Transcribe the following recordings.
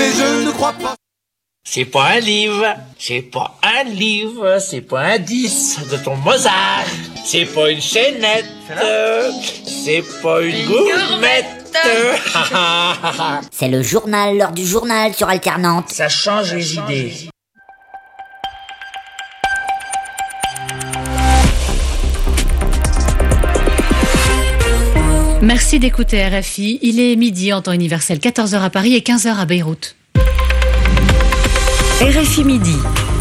mais je ne crois pas. C'est pas un livre, c'est pas un livre, c'est pas un 10 de ton Mozart, c'est pas une chaînette, c'est pas une gourmette. C'est le journal, l'heure du journal sur Alternante. Ça change les idées. Merci d'écouter RFI. Il est midi en temps universel, 14h à Paris et 15h à Beyrouth. RFI Midi.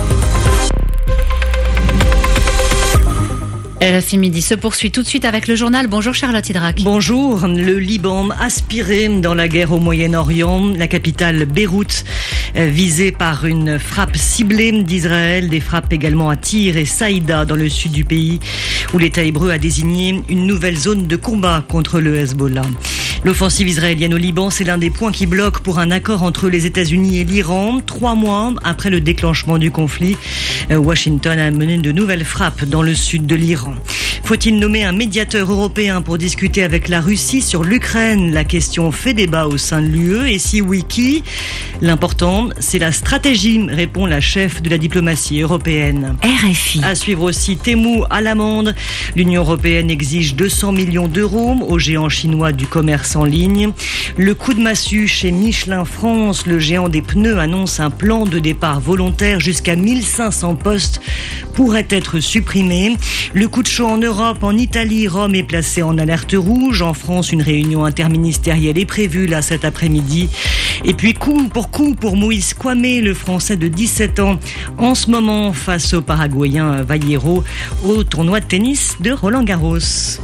RFI Midi se poursuit tout de suite avec le journal. Bonjour Charlotte Hydrac. Bonjour. Le Liban aspiré dans la guerre au Moyen-Orient, la capitale Beyrouth visée par une frappe ciblée d'Israël, des frappes également à Tyr et Saïda dans le sud du pays où l'État hébreu a désigné une nouvelle zone de combat contre le Hezbollah. L'offensive israélienne au Liban, c'est l'un des points qui bloquent pour un accord entre les États-Unis et l'Iran. 3 mois après le déclenchement du conflit, Washington a mené de nouvelles frappes dans le sud de l'Iran. Faut-il nommer un médiateur européen pour discuter avec la Russie sur l'Ukraine? La question fait débat au sein de l'UE, et si oui, qui? L'important, c'est la stratégie, répond la chef de la diplomatie européenne. RFI. À suivre aussi Temu à l'amende. L'Union européenne exige 200 millions d'euros au géant chinois du commerce en ligne. Le coup de massue chez Michelin France. Le géant des pneus annonce un plan de départ volontaire jusqu'à 1500 postes pourrait être supprimé. Le coup de chaud en Europe, en Italie, Rome est placé en alerte rouge. En France, une réunion interministérielle est prévue là cet après-midi. Et puis coup pour Moïse Kwame, le Français de 17 ans, en ce moment face au Paraguayen Vallejo au tournoi de tennis de Roland-Garros.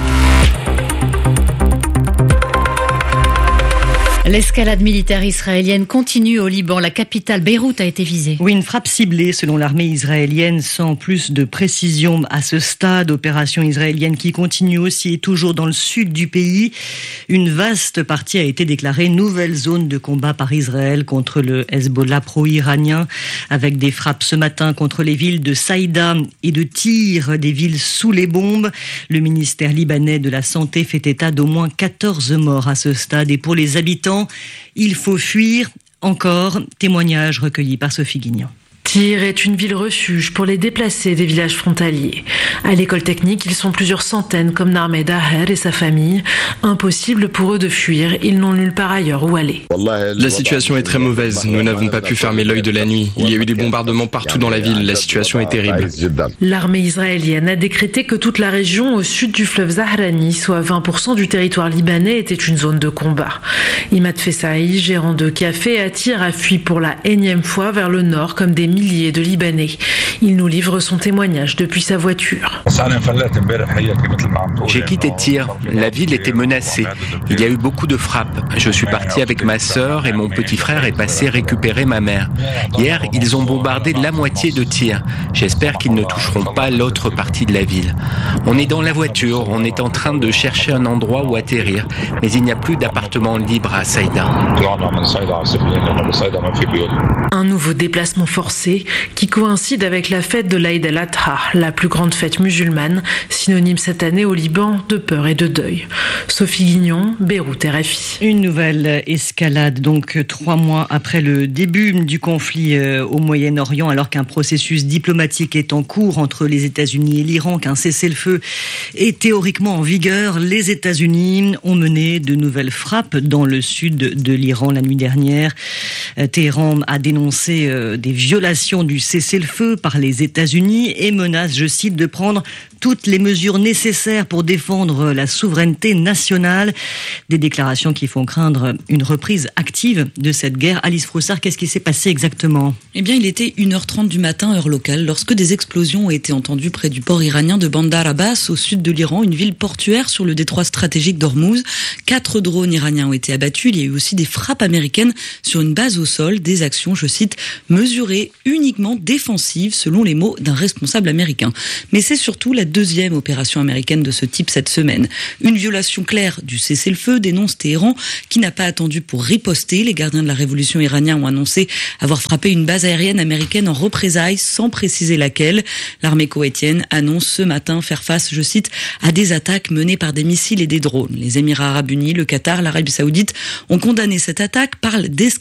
L'escalade militaire israélienne continue au Liban. La capitale Beyrouth a été visée. Oui, une frappe ciblée selon l'armée israélienne sans plus de précision à ce stade. Opération israélienne qui continue aussi et toujours dans le sud du pays. Une vaste partie a été déclarée nouvelle zone de combat par Israël contre le Hezbollah pro-iranien, avec des frappes ce matin contre les villes de Saïda et de Tyr, des villes sous les bombes. Le ministère libanais de la Santé fait état d'au moins 14 morts à ce stade. Et pour les habitants, il faut fuir. Encore, témoignage recueilli par Sophie Guignan. Tyr est une ville refuge pour les déplacés des villages frontaliers. À l'école technique, ils sont plusieurs centaines comme Narmed Daher et sa famille. Impossible pour eux de fuir, ils n'ont nulle part ailleurs où aller. La situation est très mauvaise, nous n'avons pas pu fermer l'œil de la nuit. Il y a eu des bombardements partout dans la ville, la situation est terrible. L'armée israélienne a décrété que toute la région au sud du fleuve Zahrani, soit 20% du territoire libanais, était une zone de combat. Imad Fessaï, gérant de café à Tyr, a fui pour la énième fois vers le nord comme des milliers de Libanais. Il nous livre son témoignage depuis sa voiture. J'ai quitté Tyr. La ville était menacée. Il y a eu beaucoup de frappes. Je suis parti avec ma sœur et mon petit frère est passé récupérer ma mère. Hier, ils ont bombardé la moitié de Tyr. J'espère qu'ils ne toucheront pas l'autre partie de la ville. On est dans la voiture, on est en train de chercher un endroit où atterrir, mais il n'y a plus d'appartement libre à Saïda. Un nouveau déplacement forcé qui coïncide avec la fête de l'Aïd el-Adha, la plus grande fête musulmane, synonyme cette année au Liban de peur et de deuil. Sophie Guignon, Beyrouth, RFI. Une nouvelle escalade, donc 3 mois après le début du conflit au Moyen-Orient, alors qu'un processus diplomatique est en cours entre les États-Unis et l'Iran, qu'un cessez-le-feu est théoriquement en vigueur. Les États-Unis ont mené de nouvelles frappes dans le sud de l'Iran la nuit dernière. Téhéran a dénoncé des violations du cessez-le-feu par les États-Unis et menace, je cite, de prendre toutes les mesures nécessaires pour défendre la souveraineté nationale. Des déclarations qui font craindre une reprise active de cette guerre. Alice Froussard, qu'est-ce qui s'est passé exactement? Eh bien, il était 1h30 du matin, heure locale, lorsque des explosions ont été entendues près du port iranien de Bandar Abbas, au sud de l'Iran, une ville portuaire sur le détroit stratégique d'Ormuz. 4 drones iraniens ont été abattus. Il y a eu aussi des frappes américaines sur une base au sol, des actions, je cite, mesurées uniquement défensives, selon les mots d'un responsable américain. Mais c'est surtout la deuxième opération américaine de ce type cette semaine. Une violation claire du cessez-le-feu, dénonce Téhéran, qui n'a pas attendu pour riposter. Les gardiens de la révolution iranienne ont annoncé avoir frappé une base aérienne américaine en représailles, sans préciser laquelle. L'armée koweïtienne annonce ce matin faire face, je cite, à des attaques menées par des missiles et des drones. Les Émirats arabes unis, le Qatar, l'Arabie saoudite ont condamné cette attaque, parlent d'escalade dangereuse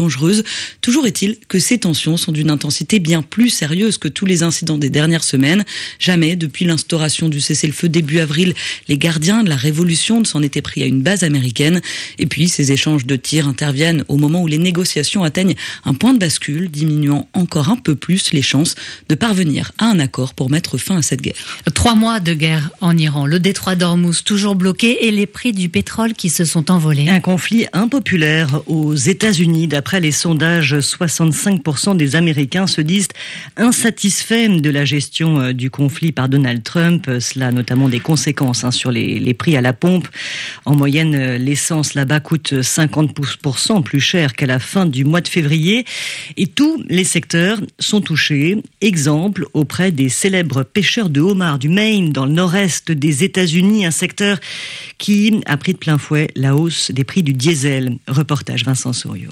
dangereuse. Toujours est-il que ces tensions sont d'une intensité bien plus sérieuse que tous les incidents des dernières semaines. Jamais, depuis l'instauration du cessez-le-feu début avril, les gardiens de la révolution ne s'en étaient pris à une base américaine. Et puis, ces échanges de tirs interviennent au moment où les négociations atteignent un point de bascule, diminuant encore un peu plus les chances de parvenir à un accord pour mettre fin à cette guerre. 3 mois de guerre en Iran, le détroit d'Ormuz toujours bloqué et les prix du pétrole qui se sont envolés. Un conflit impopulaire aux États-Unis. D'après les sondages, 65% des Américains se disent insatisfaits de la gestion du conflit par Donald Trump. Cela a notamment des conséquences sur les prix à la pompe. En moyenne, l'essence là-bas coûte 50% plus cher qu'à la fin du mois de février. Et tous les secteurs sont touchés. Exemple, auprès des célèbres pêcheurs de homards du Maine, dans le nord-est des États-Unis, un secteur qui a pris de plein fouet la hausse des prix du diesel. Reportage Vincent Souriau.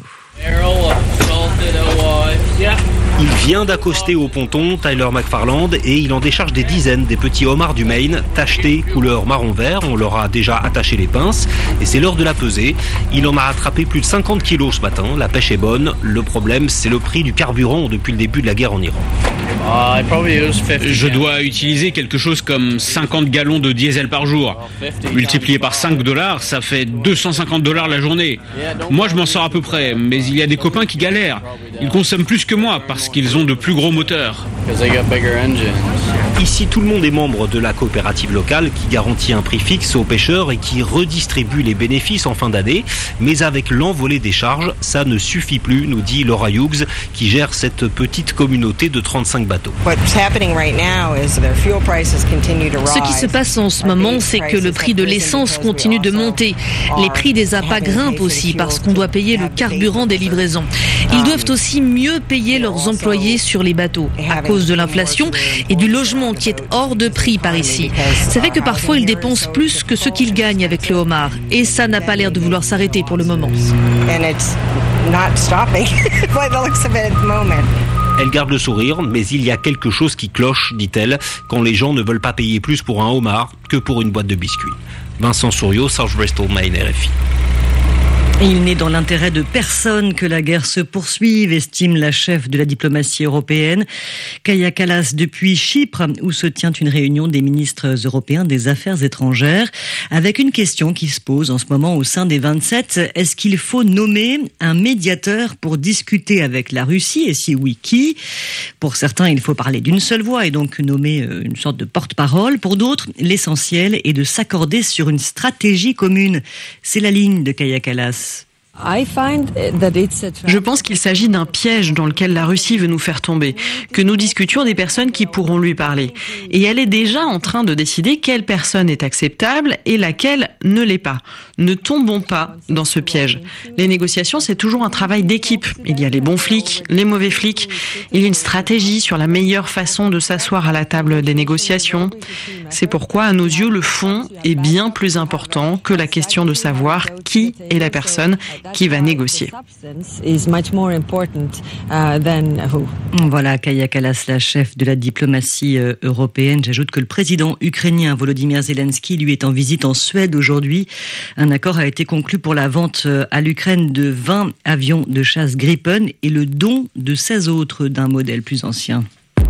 Il vient d'accoster au ponton Tyler McFarland et il en décharge des dizaines des petits homards du Maine, tachetés couleur marron-vert. On leur a déjà attaché les pinces et c'est l'heure de la pesée. Il en a attrapé plus de 50 kilos ce matin. La pêche est bonne. Le problème, c'est le prix du carburant depuis le début de la guerre en Iran. Je dois utiliser quelque chose comme 50 gallons de diesel par jour. Multiplié par $5, ça fait $250 la journée. Moi, je m'en sors à peu près, mais il y a des copains qui galèrent. Ils consomment plus que moi parce qu'ils ont de plus gros moteurs. Ici, tout le monde est membre de la coopérative locale qui garantit un prix fixe aux pêcheurs et qui redistribue les bénéfices en fin d'année. Mais avec l'envolée des charges, ça ne suffit plus, nous dit Laura Hughes, qui gère cette petite communauté de 35 bateaux. Ce qui se passe en ce moment, c'est que le prix de l'essence continue de monter. Les prix des appâts grimpent aussi parce qu'on doit payer le carburant des livraisons. Ils doivent aussi mieux payer leurs employés sur les bateaux à cause de l'inflation et du logement qui est hors de prix par ici. Ça fait que parfois ils dépensent plus que ce qu'ils gagnent avec le homard et ça n'a pas l'air de vouloir s'arrêter pour le moment. Elle garde le sourire, mais il y a quelque chose qui cloche, dit-elle, quand les gens ne veulent pas payer plus pour un homard que pour une boîte de biscuits. Vincent Souriau, South Bristol, Maine, RFI. Il n'est dans l'intérêt de personne que la guerre se poursuive, estime la chef de la diplomatie européenne. Kaja Kallas depuis Chypre, où se tient une réunion des ministres européens des Affaires étrangères, avec une question qui se pose en ce moment au sein des 27. Est-ce qu'il faut nommer un médiateur pour discuter avec la Russie? Et si oui, qui? Pour certains, il faut parler d'une seule voix et donc nommer une sorte de porte-parole. Pour d'autres, l'essentiel est de s'accorder sur une stratégie commune. C'est la ligne de Kaja Kallas. Je pense qu'il s'agit d'un piège dans lequel la Russie veut nous faire tomber, que nous discutions des personnes qui pourront lui parler. Et elle est déjà en train de décider quelle personne est acceptable et laquelle ne l'est pas. Ne tombons pas dans ce piège. Les négociations, c'est toujours un travail d'équipe. Il y a les bons flics, les mauvais flics. Il y a une stratégie sur la meilleure façon de s'asseoir à la table des négociations. C'est pourquoi, à nos yeux, le fond est bien plus important que la question de savoir qui est la personne qui va négocier. Voilà, Kaja Kallas, la chef de la diplomatie européenne. J'ajoute que le président ukrainien Volodymyr Zelensky, lui, est en visite en Suède aujourd'hui. Un accord a été conclu pour la vente à l'Ukraine de 20 avions de chasse Gripen et le don de 16 autres d'un modèle plus ancien.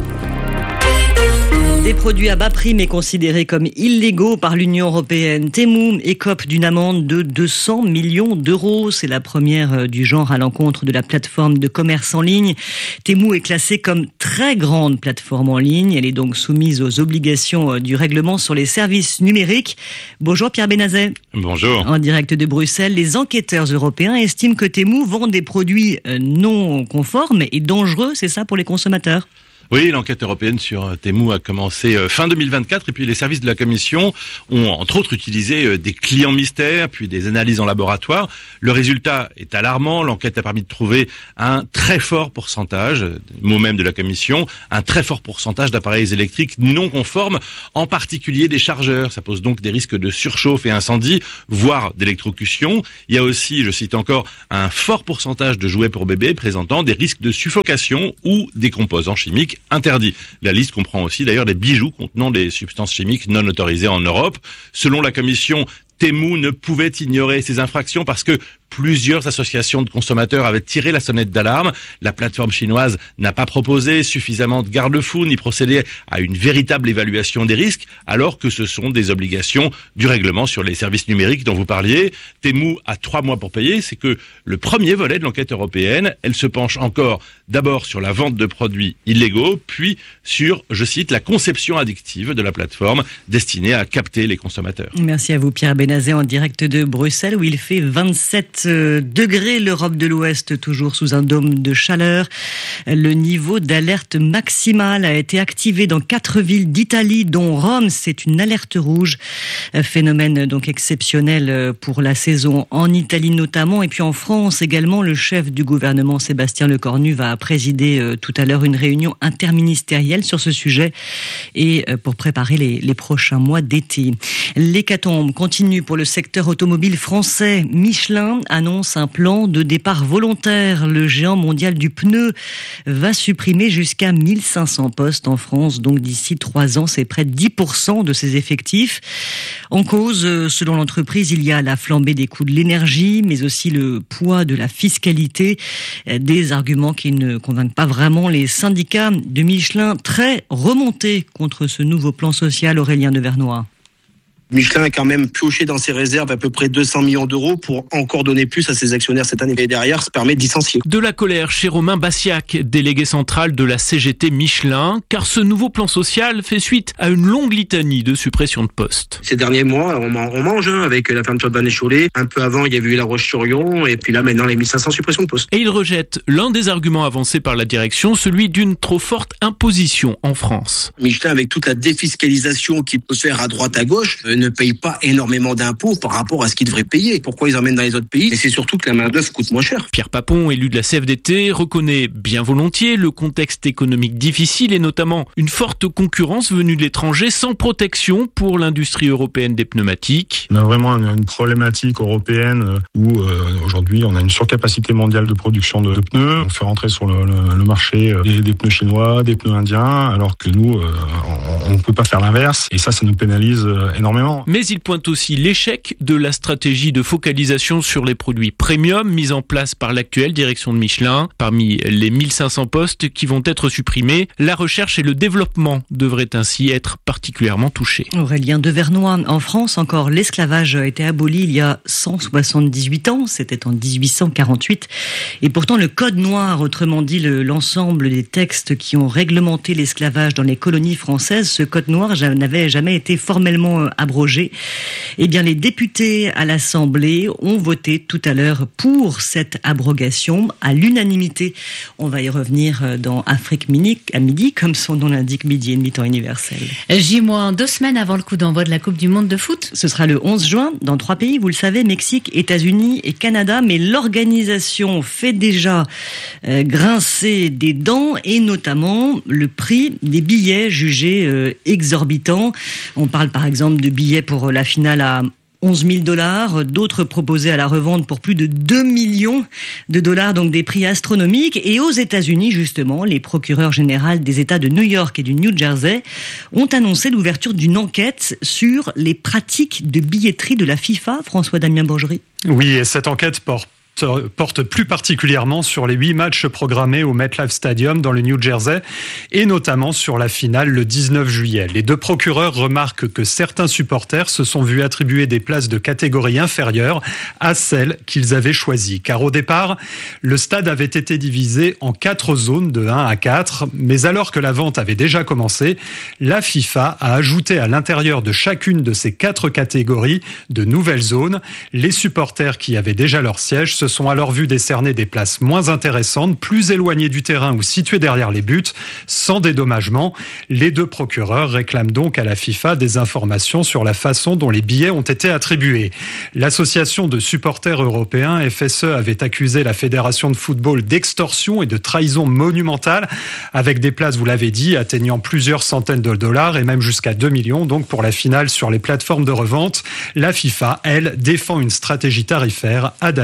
Des produits à bas prix mais considérés comme illégaux par l'Union européenne. Temu écope d'une amende de 200 millions d'euros. C'est la première du genre à l'encontre de la plateforme de commerce en ligne. Temu est classée comme très grande plateforme en ligne. Elle est donc soumise aux obligations du règlement sur les services numériques. Bonjour Pierre Benazet. Bonjour. En direct de Bruxelles, les enquêteurs européens estiment que Temu vend des produits non conformes et dangereux, c'est ça pour les consommateurs ? Oui, l'enquête européenne sur Temu a commencé fin 2024 et puis les services de la Commission ont entre autres utilisé des clients mystères puis des analyses en laboratoire. Le résultat est alarmant. L'enquête a permis de trouver un très fort pourcentage, mot même de la Commission, un très fort pourcentage d'appareils électriques non conformes, en particulier des chargeurs. Ça pose donc des risques de surchauffe et incendie, voire d'électrocution. Il y a aussi, je cite encore, un fort pourcentage de jouets pour bébés présentant des risques de suffocation ou des composants chimiques interdits. La liste comprend aussi d'ailleurs des bijoux contenant des substances chimiques non autorisées en Europe. Selon la Commission, Temu ne pouvait ignorer ces infractions parce que plusieurs associations de consommateurs avaient tiré la sonnette d'alarme. La plateforme chinoise n'a pas proposé suffisamment de garde-fous ni procédé à une véritable évaluation des risques, alors que ce sont des obligations du règlement sur les services numériques dont vous parliez. Temu a 3 mois pour payer. C'est que le premier volet de l'enquête européenne, elle se penche encore d'abord sur la vente de produits illégaux, puis sur, je cite, la conception addictive de la plateforme destinée à capter les consommateurs. Merci à vous Pierre Benazet en direct de Bruxelles où il fait 27 degrés. L'Europe de l'Ouest toujours sous un dôme de chaleur. Le niveau d'alerte maximale a été activé dans 4 villes d'Italie dont Rome. C'est une alerte rouge. Phénomène donc exceptionnel pour la saison en Italie notamment et puis en France également. Le chef du gouvernement Sébastien Lecornu va présider tout à l'heure une réunion interministérielle sur ce sujet et pour préparer les prochains mois d'été. L'hécatombe continue pour le secteur automobile français. Michelin annonce un plan de départ volontaire. Le géant mondial du pneu va supprimer jusqu'à 1500 postes en France. Donc d'ici 3 ans, c'est près de 10% de ses effectifs. En cause, selon l'entreprise, il y a la flambée des coûts de l'énergie, mais aussi le poids de la fiscalité. Des arguments qui ne convainquent pas vraiment les syndicats de Michelin, très remontés contre ce nouveau plan social. Aurélien Devernois. Michelin a quand même pioché dans ses réserves à peu près 200 millions d'euros pour encore donner plus à ses actionnaires cette année. Et derrière, ça permet de licencier. De la colère chez Romain Bassiac, délégué central de la CGT Michelin, car ce nouveau plan social fait suite à une longue litanie de suppression de postes. Ces derniers mois, on mange avec la fermeture de Vannes-et-Cholet. Un peu avant, il y avait eu La Roche-sur-Yon et puis là maintenant les 1500 suppressions de postes. Et il rejette l'un des arguments avancés par la direction, celui d'une trop forte imposition en France. Michelin, avec toute la défiscalisation qui peut se faire à droite à gauche, ne paye pas énormément d'impôts par rapport à ce qu'ils devraient payer. Pourquoi ils emmènent dans les autres pays ? Et c'est surtout que la main-d'œuvre coûte moins cher. Pierre Papon, élu de la CFDT, reconnaît bien volontiers le contexte économique difficile et notamment une forte concurrence venue de l'étranger sans protection pour l'industrie européenne des pneumatiques. On a vraiment une problématique européenne où aujourd'hui on a une surcapacité mondiale de production de pneus. On fait rentrer sur le marché des pneus chinois, des pneus indiens, alors que nous, on ne peut pas faire l'inverse. Et ça nous pénalise énormément. Mais il pointe aussi l'échec de la stratégie de focalisation sur les produits premium mise en place par l'actuelle direction de Michelin. Parmi les 1500 postes qui vont être supprimés, la recherche et le développement devraient ainsi être particulièrement touchés. Aurélien Devernois, en France encore, l'esclavage a été aboli il y a 178 ans, c'était en 1848. Et pourtant le Code noir, autrement dit l'ensemble des textes qui ont réglementé l'esclavage dans les colonies françaises, ce Code noir n'avait jamais été formellement abrogé. Eh bien, les députés à l'Assemblée ont voté tout à l'heure pour cette abrogation à l'unanimité. On va y revenir dans Afrique à midi, comme son nom l'indique, midi et demi temps universel. J-2 semaines avant le coup d'envoi de la Coupe du Monde de foot. Ce sera le 11 juin dans 3 pays, vous le savez, Mexique, États-Unis et Canada. Mais l'organisation fait déjà grincer des dents et notamment le prix des billets jugés exorbitants. On parle par exemple de billets pour la finale à 11 000 $, d'autres proposés à la revente pour plus de 2 millions de $, donc des prix astronomiques. Et aux États-Unis, justement, les procureurs généraux des États de New York et du New Jersey ont annoncé l'ouverture d'une enquête sur les pratiques de billetterie de la FIFA. François-Damien Bourgerie. Oui, et cette enquête porte plus particulièrement sur les 8 matchs programmés au MetLife Stadium dans le New Jersey et notamment sur la finale le 19 juillet. Les 2 procureurs remarquent que certains supporters se sont vus attribuer des places de catégorie inférieure à celles qu'ils avaient choisies. Car au départ, le stade avait été divisé en 4 zones de 1 à 4, mais alors que la vente avait déjà commencé, la FIFA a ajouté à l'intérieur de chacune de ces 4 catégories de nouvelles zones. Les supporters qui avaient déjà leur siège se sont alors vus décerner des places moins intéressantes, plus éloignées du terrain ou situées derrière les buts, sans dédommagement. Les 2 procureurs réclament donc à la FIFA des informations sur la façon dont les billets ont été attribués. L'association de supporters européens, FSE, avait accusé la Fédération de football d'extorsion et de trahison monumentale, avec des places, vous l'avez dit, atteignant plusieurs centaines de dollars et même jusqu'à 2 millions, donc pour la finale sur les plateformes de revente. La FIFA, elle, défend une stratégie tarifaire adaptée à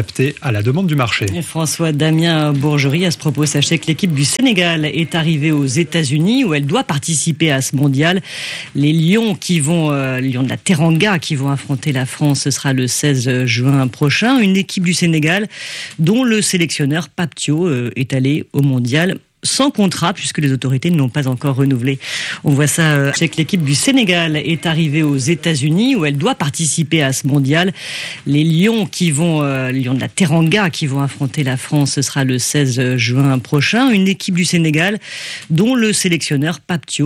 à la demande du marché. François Damien Bourgerie, à ce propos, sachez que l'équipe du Sénégal est arrivée aux États-Unis où elle doit participer à ce mondial. Les Lions Lions de la Teranga qui vont affronter la France, ce sera le 16 juin prochain. Une équipe du Sénégal dont le sélectionneur Pape Thiaw est allé au mondial sans contrat puisque les autorités ne l'ont pas encore renouvelé. On voit ça, c'est que l'équipe du Sénégal est arrivée aux États-Unis où elle doit participer à ce mondial. Les Lions Lions de la Teranga qui vont affronter la France, ce sera le 16 juin prochain. Une équipe du Sénégal dont le sélectionneur Pape Thiaw